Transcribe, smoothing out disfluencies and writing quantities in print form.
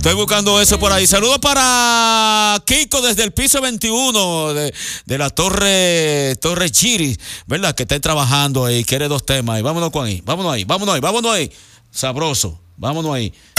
Estoy buscando eso por ahí. Saludos para Kiko desde el piso 21 de la Torre Chiri, ¿verdad? Que está trabajando ahí, quiere 2 temas ahí. Vámonos ahí. Sabroso. Vámonos ahí.